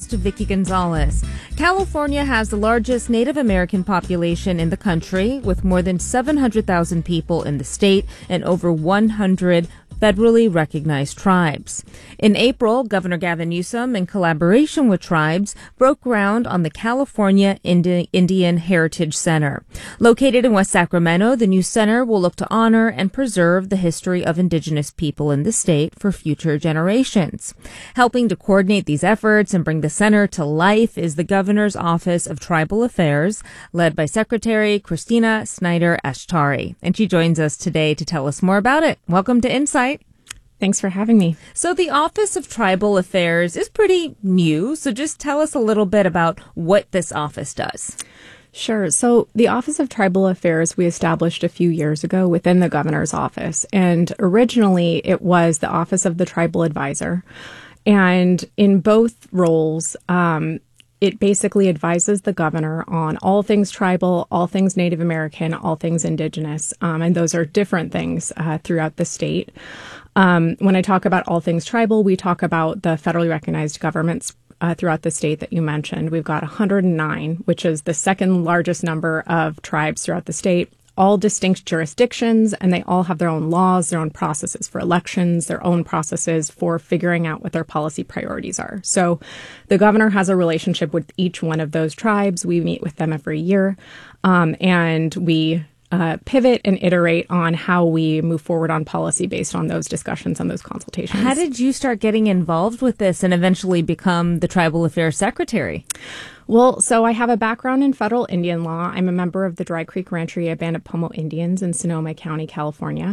host, Vicky Gonzalez. California has the largest Native American population in the country, with more than 700,000 people in the state and over 100 federally recognized tribes. In April, Governor Gavin Newsom, in collaboration with tribes, broke ground on the California Indian Heritage Center. Located in West Sacramento, the new center will look to honor and preserve the history of indigenous people in the state for future generations. Helping to coordinate these efforts and bring the center to life is the Governor's Office of Tribal Affairs, led by Secretary Christina Snyder Ashtari. And she joins us today to tell us more about it. Welcome to Insight. Thanks for having me. So the Office of Tribal Affairs is pretty new, so just tell us a little bit about what this office does. Sure. So the Office of Tribal Affairs we established a few years ago within the governor's office. And originally it was the Office of the Tribal Advisor. And in both roles, it basically advises the governor on all things tribal, all things Native American, all things indigenous. And those are different things throughout the state. When I talk about all things tribal, we talk about the federally recognized governments throughout the state that you mentioned. We've got 109, which is the second largest number of tribes throughout the state, all distinct jurisdictions, and they all have their own laws, their own processes for elections, their own processes for figuring out what their policy priorities are. So the governor has a relationship with each one of those tribes. We meet with them every year, and we pivot and iterate on how we move forward on policy based on those discussions and those consultations. How did you start getting involved with this and eventually become the Tribal Affairs Secretary? Well, so I have a background in federal Indian law. I'm a member of the Dry Creek Rancheria Band of Pomo Indians in Sonoma County, California.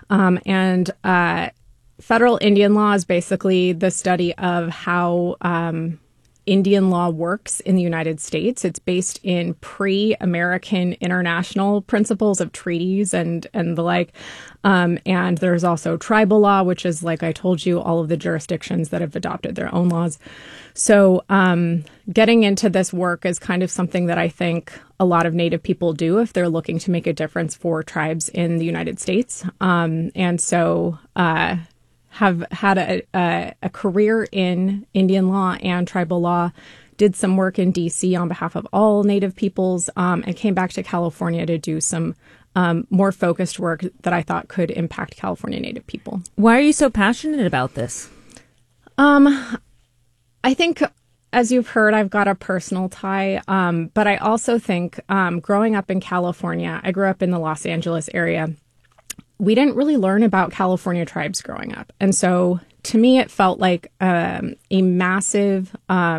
Federal Indian law is basically the study of how Indian law works in the United States. It's based in pre-American international principles of treaties and the like. And there's also tribal law, which is, like I told you, all of the jurisdictions that have adopted their own laws. So getting into this work is kind of something that I think a lot of Native people do if they're looking to make a difference for tribes in the United States. And so have had a career in Indian law and tribal law, did some work in D.C. on behalf of all Native peoples, and came back to California to do some more focused work that I thought could impact California Native people. Why are you so passionate about this? I think, as you've heard, I've got a personal tie, but I also think growing up in California, I grew up in the Los Angeles area. We didn't really learn about California tribes growing up. And so to me, it felt like a massive,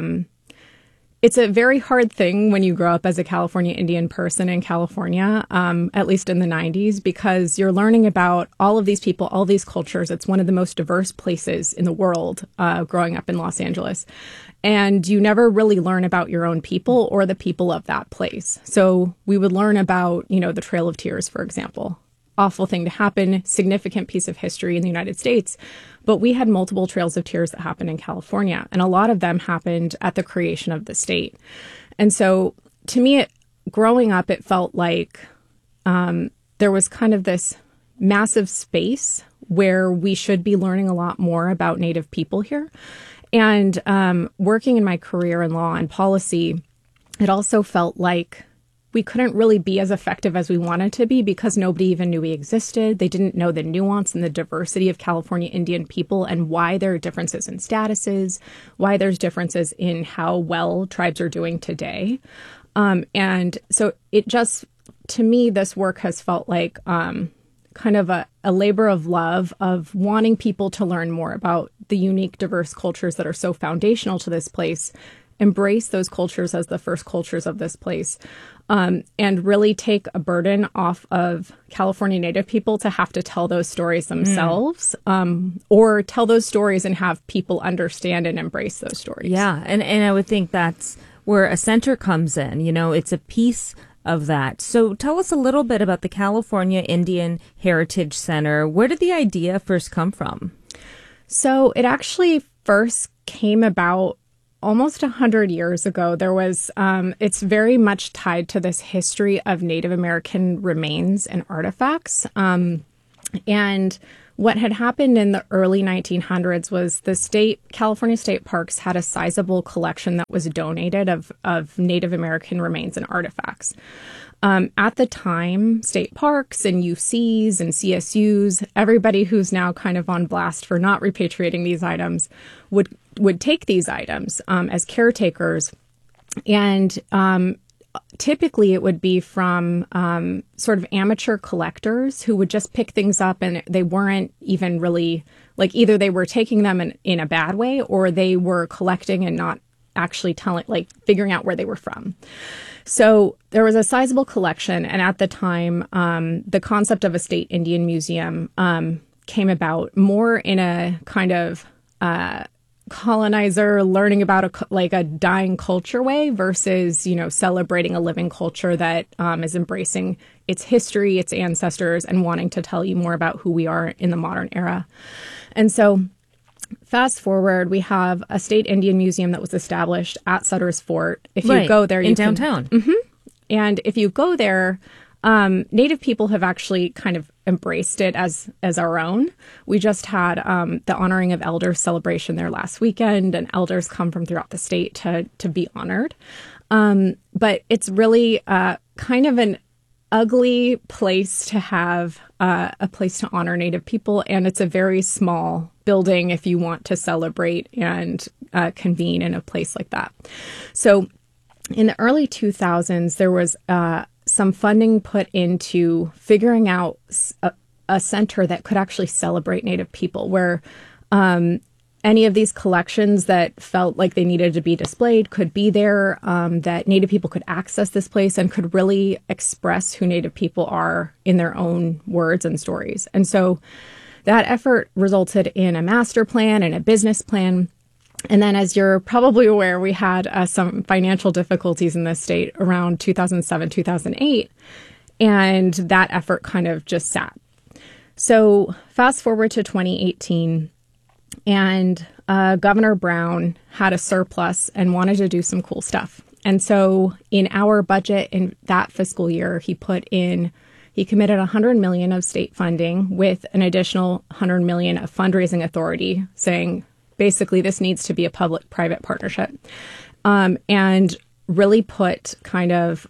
it's a very hard thing when you grow up as a California Indian person in California, at least in the 90s, because you're learning about all of these people, all these cultures. It's one of the most diverse places in the world growing up in Los Angeles. And you never really learn about your own people or the people of that place. So we would learn about, the Trail of Tears, for example. Awful thing to happen, significant piece of history in the United States. But we had multiple Trails of Tears that happened in California, and a lot of them happened at the creation of the state. And so to me, growing up, it felt like there was kind of this massive space where we should be learning a lot more about Native people here. And working in my career in law and policy, it also felt like we couldn't really be as effective as we wanted to be because nobody even knew we existed. They didn't know the nuance and the diversity of California Indian people and why there are differences in statuses, why there's differences in how well tribes are doing today. And so it just, to me, this work has felt like kind of a labor of love of wanting people to learn more about the unique, diverse cultures that are so foundational to this place, embrace those cultures as the first cultures of this place, and really take a burden off of California Native people to have to tell those stories themselves, or tell those stories and have people understand and embrace those stories. Yeah, and I would think that's where a center comes in. It's a piece of that. So tell us a little bit about the California Indian Heritage Center. Where did the idea first come from? So it actually first came about almost 100 years ago. There was, it's very much tied to this history of Native American remains and artifacts. And What had happened in the early 1900s was California State Parks had a sizable collection that was donated of Native American remains and artifacts. At the time, state parks and UCs and CSUs, everybody who's now kind of on blast for not repatriating these items would take these items as caretakers. And typically it would be from sort of amateur collectors who would just pick things up, and they weren't even really, like, either they were taking them in a bad way or they were collecting and not actually figuring out where they were from. So there was a sizable collection, and at the time, the concept of a state Indian museum came about more in a kind of colonizer learning about a dying culture way versus, celebrating a living culture that is embracing its history, its ancestors, and wanting to tell you more about who we are in the modern era. And so fast forward, we have a state Indian museum that was established at Sutter's Fort. If you go there, in downtown. And if you go there, Native people have actually kind of embraced it as our own. We just had the honoring of elders celebration there last weekend, and elders come from throughout the state to be honored. But it's really kind of an ugly place to have a place to honor Native people, and it's a very small building if you want to celebrate and convene in a place like that. So in the early 2000s, there was some funding put into figuring out a center that could actually celebrate Native people, where any of these collections that felt like they needed to be displayed could be there, that Native people could access this place and could really express who Native people are in their own words and stories. And so that effort resulted in a master plan and a business plan. And then, as you're probably aware, we had some financial difficulties in this state around 2007, 2008, and that effort kind of just sat. So fast forward to 2018, and Governor Brown had a surplus and wanted to do some cool stuff. And so in our budget in that fiscal year, he committed $100 million of state funding with an additional $100 million of fundraising authority, saying, basically, this needs to be a public-private partnership, and really put kind of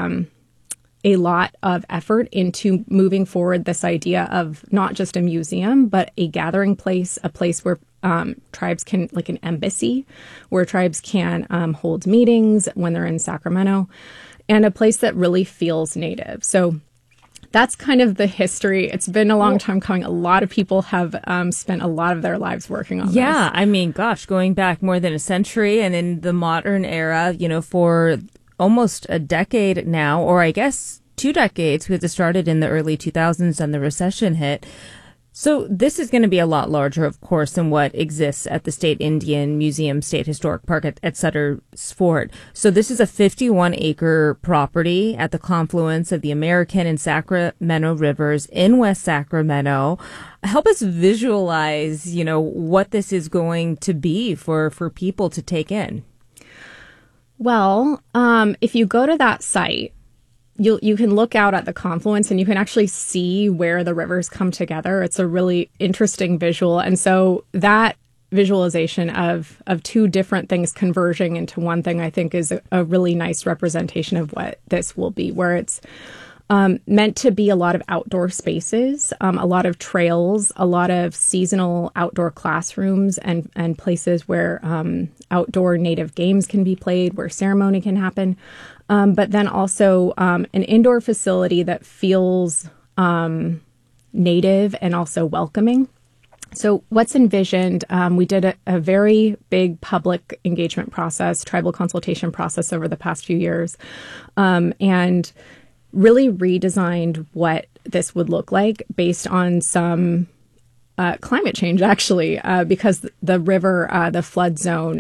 a lot of effort into moving forward this idea of not just a museum, but a gathering place, a place where tribes can, like an embassy, where tribes can hold meetings when they're in Sacramento, and a place that really feels Native. So that's kind of the history. It's been a long time coming. A lot of people have spent a lot of their lives working on this. Yeah, I mean, gosh, going back more than a century, and in the modern era, for almost a decade now, or I guess 2 decades, because it started in the early 2000s and the recession hit. So this is going to be a lot larger, of course, than what exists at the State Indian Museum State Historic Park at Sutter's Fort. So this is a 51-acre property at the confluence of the American and Sacramento rivers in West Sacramento. Help us visualize, what this is going to be for people to take in. Well, if you go to that site, you can look out at the confluence and you can actually see where the rivers come together. It's a really interesting visual. And so that visualization of two different things converging into one thing, I think, is a really nice representation of what this will be, where it's meant to be a lot of outdoor spaces, a lot of trails, a lot of seasonal outdoor classrooms and places where outdoor Native games can be played, where ceremony can happen. But then also an indoor facility that feels Native and also welcoming. So what's envisioned, we did a very big public engagement process, tribal consultation process over the past few years, and really redesigned what this would look like based on some climate change, actually, because the river, the flood zone,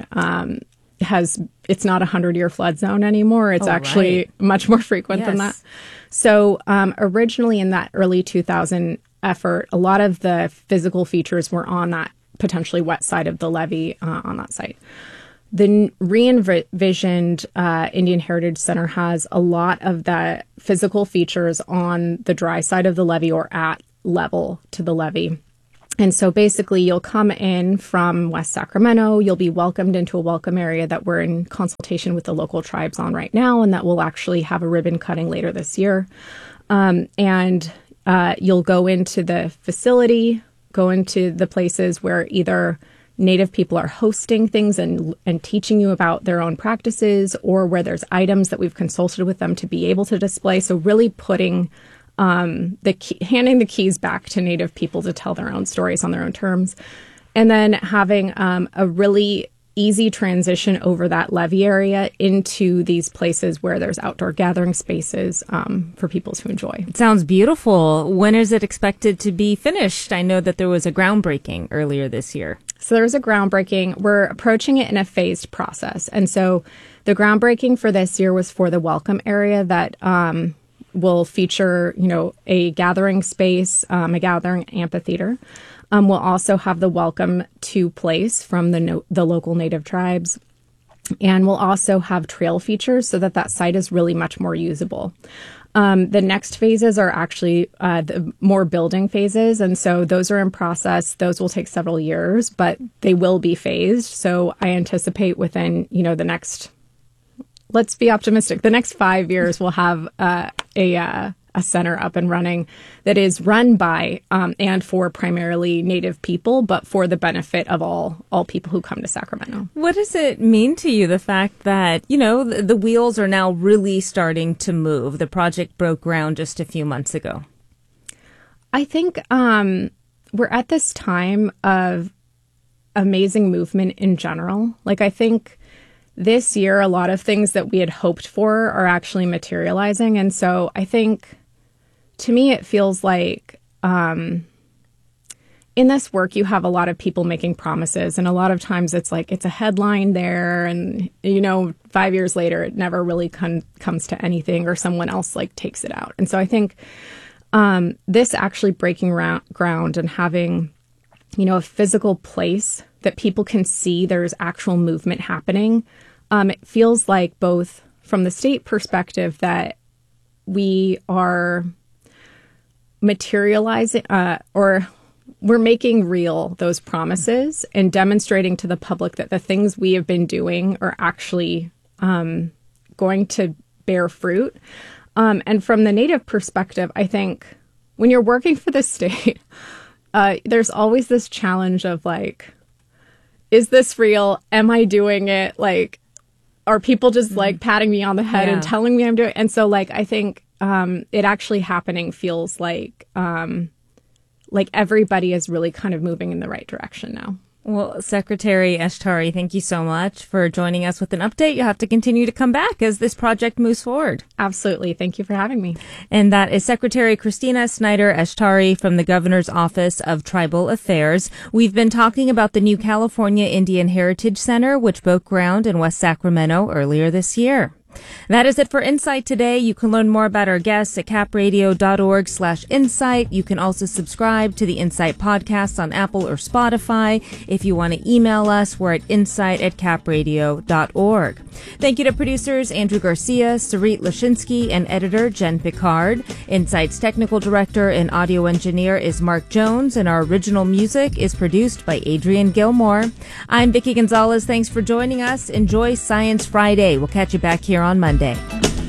it's not a 100-year flood zone anymore. It's actually much more frequent than that. So originally in that early 2000 effort, a lot of the physical features were on that potentially wet side of the levee on that site. The re-envisioned Indian Heritage Center has a lot of the physical features on the dry side of the levee or at level to the levee. And so basically you'll come in from West Sacramento, you'll be welcomed into a welcome area that we're in consultation with the local tribes on right now, and that will actually have a ribbon cutting later this year. You'll go into the facility, go into the places where either Native people are hosting things and teaching you about their own practices, or where there's items that we've consulted with them to be able to display. So really putting handing the keys back to Native people to tell their own stories on their own terms, and then having a really easy transition over that levee area into these places where there's outdoor gathering spaces for people to enjoy. It sounds beautiful. When is it expected to be finished? I know that there was a groundbreaking earlier this year. So there was a groundbreaking. We're approaching it in a phased process. And so the groundbreaking for this year was for the welcome area that will feature, a gathering space, a gathering amphitheater. We'll also have the welcome to place from the local Native tribes. And we'll also have trail features so that site is really much more usable. The next phases are actually the more building phases. And so those are in process. Those will take several years, but they will be phased. So I anticipate within, the next, let's be optimistic, the next 5 years we'll have a center up and running that is run by and for primarily Native people, but for the benefit of all people who come to Sacramento. What does it mean to you, the fact that, the wheels are now really starting to move? The project broke ground just a few months ago. I think we're at this time of amazing movement in general. I think this year, a lot of things that we had hoped for are actually materializing. And so I think, to me, it feels like in this work, you have a lot of people making promises. And a lot of times it's a headline there. And, 5 years later, it never really comes to anything, or someone else takes it out. And so I think this actually breaking ground and having, a physical place that people can see there's actual movement happening. It feels like, both from the state perspective, that we are materializing or we're making real those promises and demonstrating to the public that the things we have been doing are actually going to bear fruit. And from the Native perspective, I think when you're working for the state, there's always this challenge of is this real? Am I doing it? Are people just patting me on the head and telling me I'm doing it? And so I think it actually happening feels like everybody is really kind of moving in the right direction now. Well, Secretary Eshtari, thank you so much for joining us with an update. You'll have to continue to come back as this project moves forward. Absolutely. Thank you for having me. And that is Secretary Christina Snyder Eshtari from the Governor's Office of Tribal Affairs. We've been talking about the new California Indian Heritage Center, which broke ground in West Sacramento earlier this year. That is it for Insight today. You can learn more about our guests at capradio.org/insight. You can also subscribe to the Insight podcast on Apple or Spotify. If you want to email us, we're at insight@capradio.org. Thank you to producers Andrew Garcia, Sarit Lashinsky, and editor Jen Picard. Insight's technical director and audio engineer is Mark Jones, and our original music is produced by Adrian Gilmore. I'm Vicki Gonzalez. Thanks for joining us. Enjoy Science Friday. We'll catch you back here on Monday.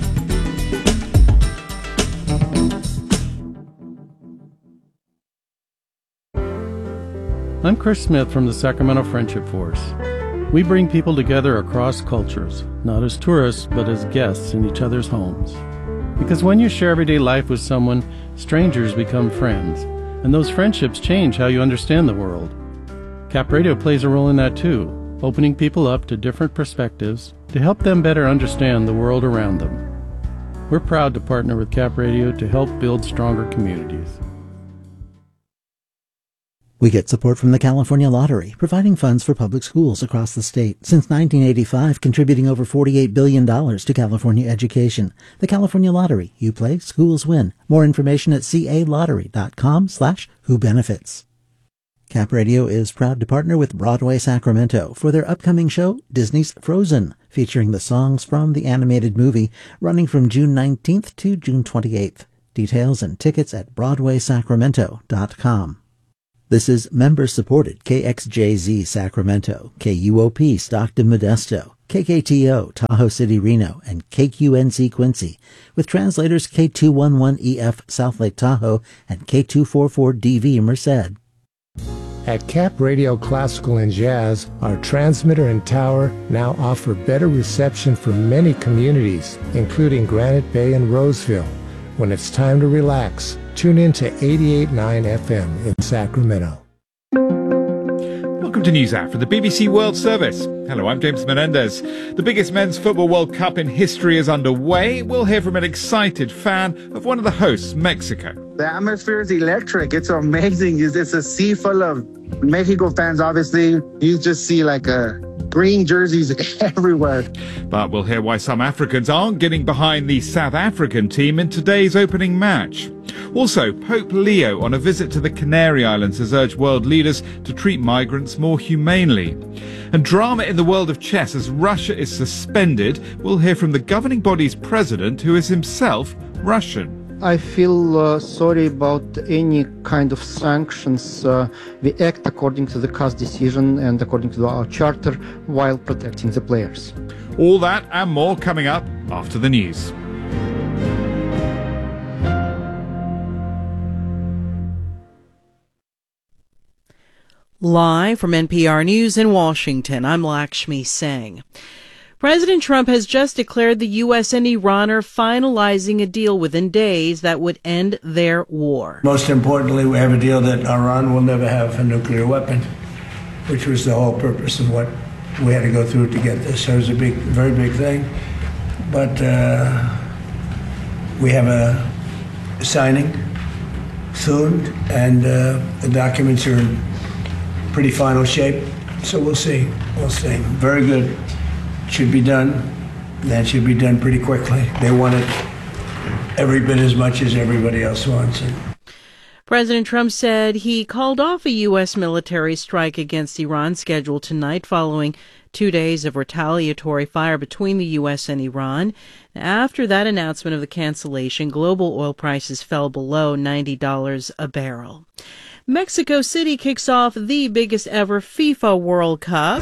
I'm Chris Smith from the Sacramento Friendship Force. We bring people together across cultures, not as tourists, but as guests in each other's homes. Because when you share everyday life with someone, strangers become friends, and those friendships change how you understand the world. Cap Radio plays a role in that too, opening people up to different perspectives to help them better understand the world around them. We're proud to partner with Cap Radio to help build stronger communities. We get support from the California Lottery, providing funds for public schools across the state. Since 1985, contributing over $48 billion to California education. The California Lottery. You play, schools win. More information at calottery.com/whobenefits. Cap Radio is proud to partner with Broadway Sacramento for their upcoming show, Disney's Frozen, featuring the songs from the animated movie, running from June 19th to June 28th. Details and tickets at BroadwaySacramento.com. This is member-supported KXJZ Sacramento, KUOP Stockton Modesto, KKTO Tahoe City Reno, and KQNC Quincy, with translators K211EF South Lake Tahoe and K244DV Merced. At Cap Radio Classical and Jazz, our transmitter and tower now offer better reception for many communities, including Granite Bay and Roseville. When it's time to relax, tune in to 88.9 FM in Sacramento. Welcome to News Hour from the BBC World Service. Hello, I'm James Menendez. The biggest men's football World Cup in history is underway. We'll hear from an excited fan of one of the hosts, Mexico. The atmosphere is electric. It's amazing. It's a sea full of Mexico fans, obviously. You just see green jerseys everywhere. But we'll hear why some Africans aren't getting behind the South African team in today's opening match. Also, Pope Leo on a visit to the Canary Islands has urged world leaders to treat migrants more humanely. And drama in the world of chess as Russia is suspended. We'll hear from the governing body's president, who is himself Russian. I feel sorry about any kind of sanctions. We act according to the CAS decision and according to our charter while protecting the players. All that and more coming up after the news. Live from NPR News in Washington, I'm Lakshmi Singh. President Trump has just declared the U.S. and Iran are finalizing a deal within days that would end their war. Most importantly, we have a deal that Iran will never have a nuclear weapon, which was the whole purpose of what we had to go through to get this. So it was a very big thing. But we have a signing soon, and the documents are in pretty final shape. So we'll see. We'll see. Very good. Should be done. That should be done pretty quickly. They want it every bit as much as everybody else wants it. President Trump said he called off a U.S. military strike against Iran scheduled tonight following 2 days of retaliatory fire between the U.S. and Iran. After that announcement of the cancellation, global oil prices fell below $90 a barrel. Mexico City kicks off the biggest ever FIFA World Cup.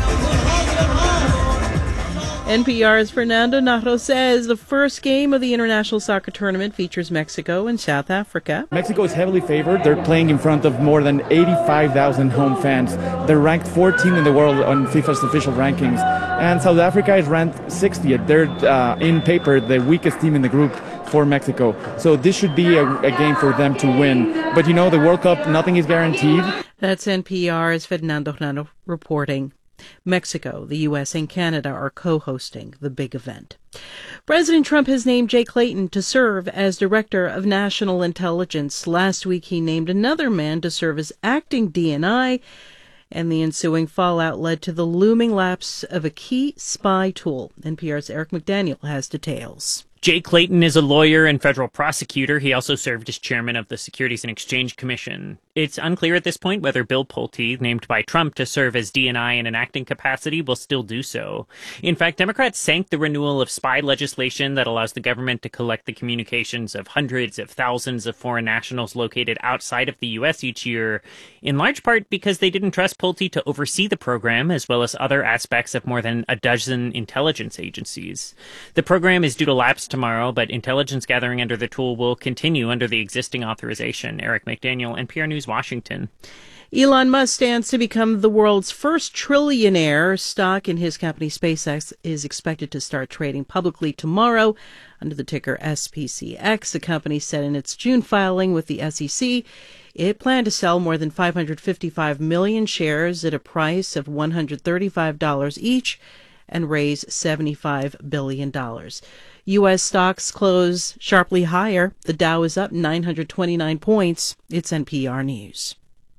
NPR's Fernando Narro says the first game of the international soccer tournament features Mexico and South Africa. Mexico is heavily favored. They're playing in front of more than 85,000 home fans. They're ranked 14th in the world on FIFA's official rankings. And South Africa is ranked 60th. They're, in paper, the weakest team in the group for Mexico. So this should be a game for them to win. But you know, the World Cup, nothing is guaranteed. That's NPR's Fernando Narro reporting. Mexico, the U.S., and Canada are co-hosting the big event. President Trump has named Jay Clayton to serve as Director of National Intelligence. Last week, he named another man to serve as acting DNI, and the ensuing fallout led to the looming lapse of a key spy tool. NPR's Eric McDaniel has details. Jay Clayton is a lawyer and federal prosecutor. He also served as chairman of the Securities and Exchange Commission. It's unclear at this point whether Bill Pulte, named by Trump to serve as DNI in an acting capacity, will still do so. In fact, Democrats sank the renewal of spy legislation that allows the government to collect the communications of hundreds of thousands of foreign nationals located outside of the U.S. each year, in large part because they didn't trust Pulte to oversee the program, as well as other aspects of more than a dozen intelligence agencies. The program is due to lapse tomorrow, but intelligence gathering under the tool will continue under the existing authorization. Eric McDaniel, NPR News, Washington. Elon Musk stands to become the world's first trillionaire. Stock in his company SpaceX is expected to start trading publicly tomorrow under the ticker SPCX. The company said in its June filing with the SEC it planned to sell more than 555 million shares at a price of $135 each and raise $75 billion. U.S. stocks close sharply higher. The Dow is up 929 points. It's NPR News.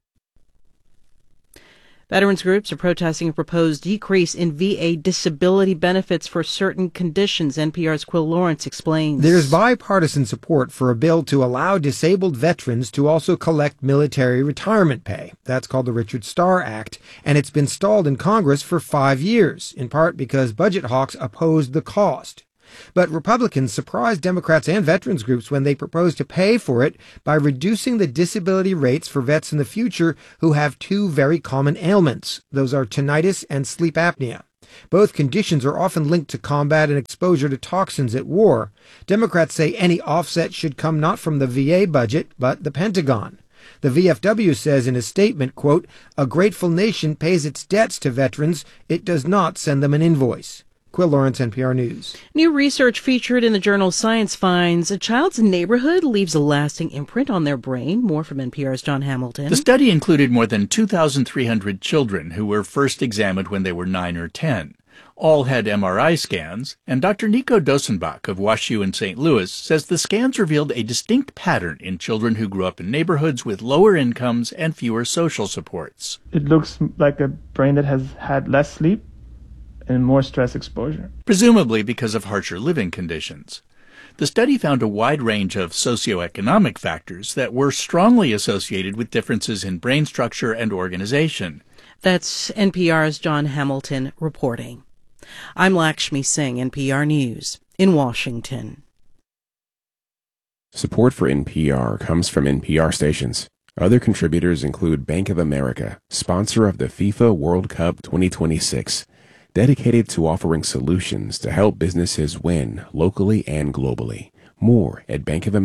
Veterans groups are protesting a proposed decrease in VA disability benefits for certain conditions. NPR's Quill Lawrence explains. There's bipartisan support for a bill to allow disabled veterans to also collect military retirement pay. That's called the Richard Starr Act, and it's been stalled in Congress for 5 years, in part because budget hawks opposed the cost. But Republicans surprised Democrats and veterans groups when they proposed to pay for it by reducing the disability rates for vets in the future who have two very common ailments. Those are tinnitus and sleep apnea. Both conditions are often linked to combat and exposure to toxins at war. Democrats say any offset should come not from the VA budget, but the Pentagon. The VFW says in a statement, quote, "A grateful nation pays its debts to veterans. It does not send them an invoice." Quill Lawrence, NPR News. New research featured in the journal Science finds a child's neighborhood leaves a lasting imprint on their brain. More from NPR's John Hamilton. The study included more than 2,300 children who were first examined when they were 9 or 10. All had MRI scans, and Dr. Nico Dosenbach of WashU in St. Louis says the scans revealed a distinct pattern in children who grew up in neighborhoods with lower incomes and fewer social supports. It looks like a brain that has had less sleep and more stress exposure. Presumably because of harsher living conditions. The study found a wide range of socioeconomic factors that were strongly associated with differences in brain structure and organization. That's NPR's John Hamilton reporting. I'm Lakshmi Singh, NPR News, in Washington. Support for NPR comes from NPR stations. Other contributors include Bank of America, sponsor of the FIFA World Cup 2026, dedicated to offering solutions to help businesses win locally and globally. More at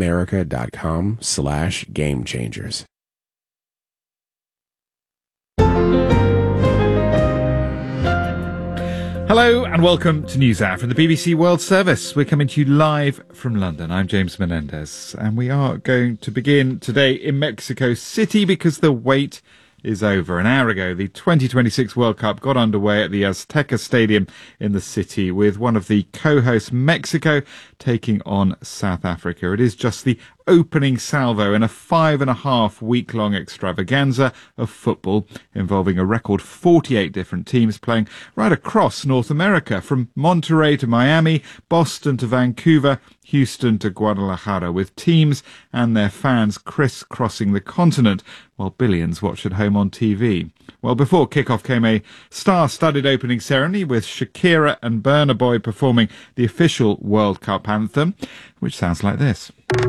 bankofamerica.com/gamechangers. Hello and welcome to NewsHour from the BBC World Service. We're coming to you live from London. I'm James Menendez, and we are going to begin today in Mexico City because the wait is over. An hour ago, the 2026 World Cup got underway at the Azteca Stadium in the city with one of the co-hosts, Mexico, taking on South Africa. It is just the opening salvo in a 5.5-week-long extravaganza of football involving a record 48 different teams playing right across North America, from Monterrey to Miami, Boston to Vancouver, Houston to Guadalajara, with teams and their fans crisscrossing the continent while billions watch at home on TV. Well, before kickoff came a star-studded opening ceremony with Shakira and Burna Boy performing the official World Cup anthem, which sounds like this.